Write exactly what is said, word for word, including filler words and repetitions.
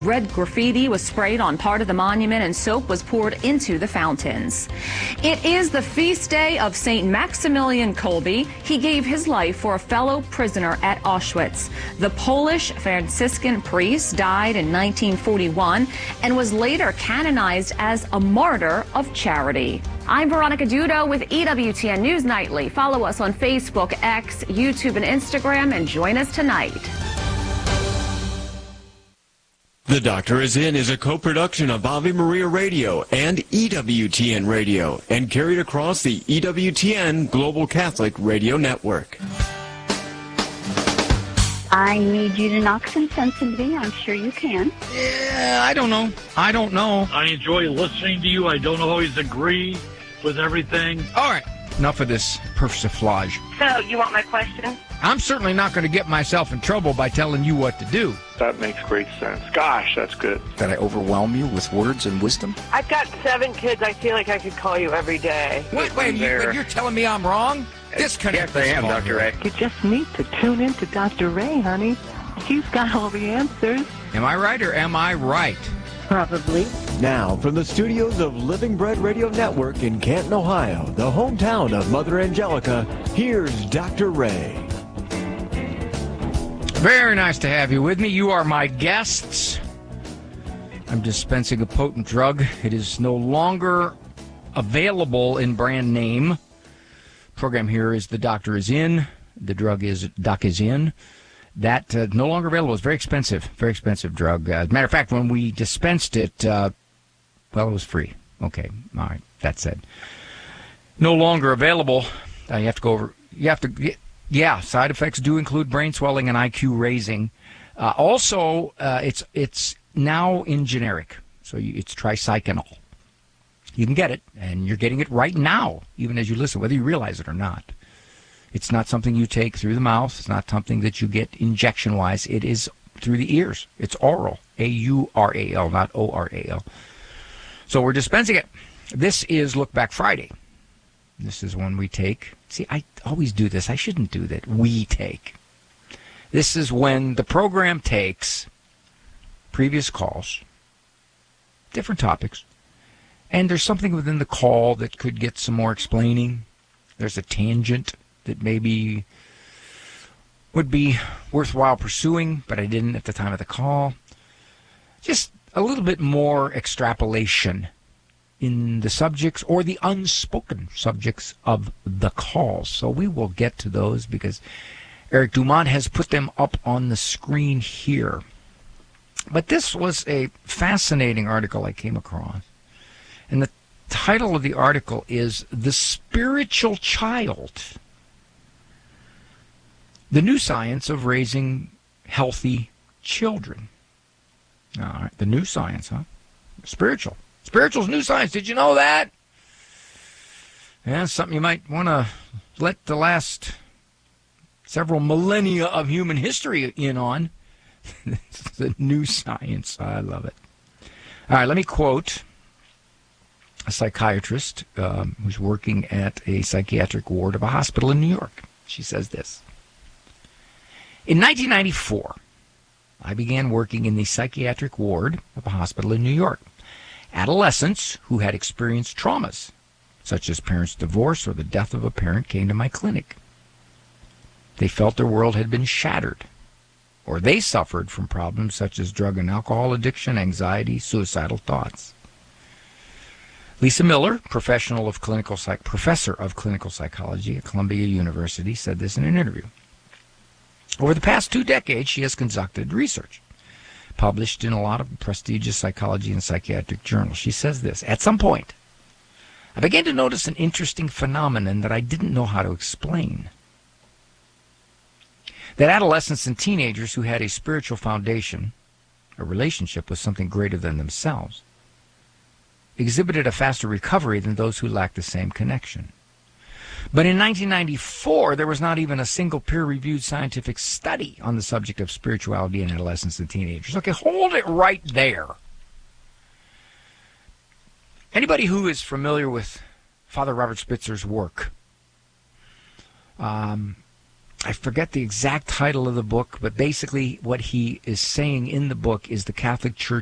Red graffiti was sprayed on part of the monument and soap was poured into the fountains. It is the feast day of Saint Maximilian Kolbe. He gave his life for a fellow prisoner at Auschwitz. The Polish Franciscan priest died in nineteen forty-one and was later canonized as a martyr of charity. I'm Veronica Dudo with E W T N News Nightly. Follow us on Facebook, X, YouTube, and Instagram, and join us tonight. The Doctor Is In is a co-production of Ave Maria Radio and E W T N Radio and carried across the E W T N Global Catholic Radio Network. I need you to knock some sense into me. I'm sure you can. Yeah, I don't know. I don't know. I enjoy listening to you. I don't always agree with everything. All right. Enough of this persiflage. So, you want my question? I'm certainly not going to get myself in trouble by telling you what to do. That makes great sense. Gosh, that's good. Did I overwhelm you with words and wisdom? I've got seven kids. I feel like I could call you every day. Wait, wait, you, wait you're telling me I'm wrong? Disconnect. Yes, I am, Doctor Ray. You just need to tune in to Doctor Ray, honey. He's got all the answers. Am I right or am I right? Probably. Now, from the studios of Living Bread Radio Network in Canton, Ohio, the hometown of Mother Angelica, here's Doctor Ray. Very nice to have you with me. You are my guests. I'm dispensing a potent drug. It is no longer available in brand name. Program here is The Doctor Is In. The drug is Doc Is In. That uh, no longer available. It's very expensive. Very expensive drug. Uh, as a matter of fact, when we dispensed it, uh, well, it was free. Okay. All right. That said. No longer available. Uh, you have to go over. You have to. Yeah. Side effects do include brain swelling and I Q raising. Uh, also, uh, it's it's now in generic. So you, it's tricyclical. You can get it, and you're getting it right now, even as you listen, whether you realize it or not. It's not something you take through the mouth. It's not something that you get injection-wise. It is through the ears. It's oral, A U R A L, not O R A L. So we're dispensing it. This is Look Back Friday. This is when we take. See, I always do this. I shouldn't do that. We take. This is when the program takes previous calls, different topics, and there's something within the call that could get some more explaining. There's a tangent that maybe would be worthwhile pursuing, but I didn't at the time of the call. Just a little bit more extrapolation in the subjects or the unspoken subjects of the calls. So we will get to those because Eric Dumont has put them up on the screen here. But this was a fascinating article I came across. And the title of the article is The Spiritual Child. The New Science of Raising Healthy Children. All right, the new science, huh? Spiritual. Spiritual's new science. Did you know that? Yeah, something you might want to let the last several millennia of human history in on. The new science. I love it. All right, let me quote a psychiatrist um, who's working at a psychiatric ward of a hospital in New York. She says this. In nineteen ninety-four, I began working in the psychiatric ward of a hospital in New York. Adolescents who had experienced traumas, such as parents' divorce or the death of a parent, came to my clinic. They felt their world had been shattered, or they suffered from problems such as drug and alcohol addiction, anxiety, suicidal thoughts. Lisa Miller, professional of clinical psych- professor of clinical psychology at Columbia University, said this in an interview. Over the past two decades, she has conducted research, published in a lot of prestigious psychology and psychiatric journals. She says this, at some point, I began to notice an interesting phenomenon that I didn't know how to explain. That adolescents and teenagers who had a spiritual foundation, a relationship with something greater than themselves, exhibited a faster recovery than those who lacked the same connection. But in nineteen ninety-four, there was not even a single peer-reviewed scientific study on the subject of spirituality in adolescents and teenagers. Okay, hold it right there. Anybody who is familiar with Father Robert Spitzer's work, um, I forget the exact title of the book, but basically what he is saying in the book is the Catholic Church